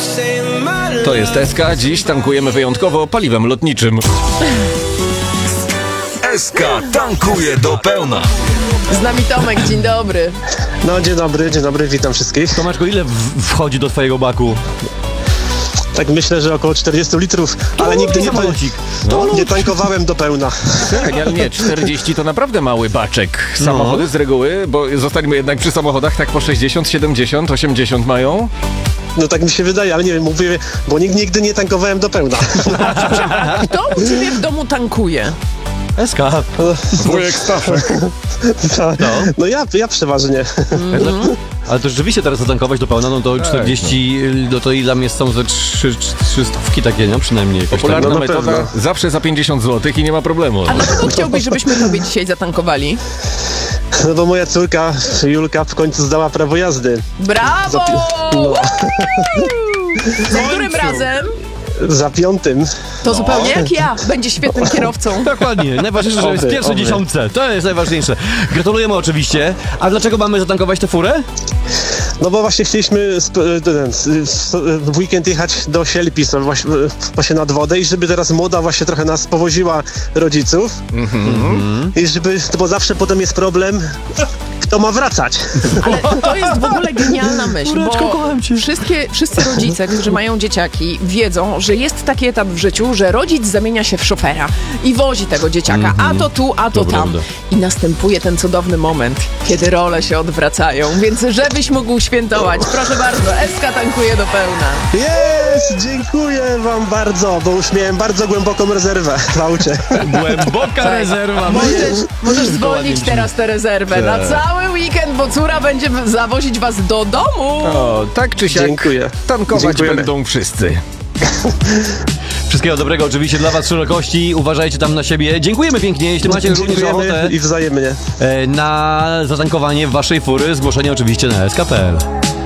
To jest SK, dziś tankujemy wyjątkowo paliwem lotniczym. SK tankuje do pełna. Z nami Tomek, dzień dobry. No, dzień dobry, witam wszystkich. Tomeczko, ile wchodzi do twojego baku? Tak myślę, że około 40 litrów, ale nigdy nie tankowałem do pełna. Tak, ale nie, 40 to naprawdę mały baczek. Samochody z reguły, bo zostańmy jednak przy samochodach, tak po 60, 70, 80 mają. No tak mi się wydaje, ale nie wiem, mówię, bo nigdy nie tankowałem do pełna. Kto u ciebie w domu tankuje? SK. Wujek Staszek. No ja przeważnie. Ale to rzeczywiście teraz zatankować do pełna, no to 40, no to i dla mnie są ze 3 stówki takie, no przynajmniej. Jakoś Popularna tak. No, metoda, pewno. zawsze za 50 zł i nie ma problemu. A dlaczego chciałbyś, żebyśmy tobie dzisiaj zatankowali? No bo moja córka Julka w końcu zdała prawo jazdy. Brawo! No, Za którym razem? za 5. To zupełnie jak ja. Będzie świetnym kierowcą. Dokładnie, najważniejsze, że jest w pierwszej dziesiątce. To jest najważniejsze. Gratulujemy oczywiście. A dlaczego mamy zatankować tę furę? No bo właśnie chcieliśmy w weekend jechać do Sielpi właśnie nad wodę i żeby teraz młoda właśnie trochę nas powoziła rodziców. I żeby, bo zawsze potem jest problem, kto ma wracać. Ale to jest w ogóle genialna myśl, Córeczko, bo kocham cię. wszyscy rodzice, którzy mają dzieciaki, wiedzą, że jest taki etap w życiu, że rodzic zamienia się w szofera i wozi tego dzieciaka, a to tu, a to To tam. prawda. I następuje ten cudowny moment, kiedy role się odwracają, więc żebyś mógł świętować, proszę bardzo, SK tankuje do pełna. Jest! Dziękuję wam bardzo, bo już miałem bardzo głęboką rezerwę w aucie. Głęboka rezerwa. Możesz zwolnić teraz tę rezerwę na cały weekend, bo córa będzie zawozić was do domu. O, tak czy siak, Dziękuję. tankować Dziękujemy. będą wszyscy. Wszystkiego dobrego oczywiście dla was szerokości. Uważajcie tam na siebie. Dziękujemy pięknie. Jeśli macie również ochotę Dziękujemy i wzajemnie. na zatankowanie waszej fury, zgłoszenie oczywiście na sk.pl.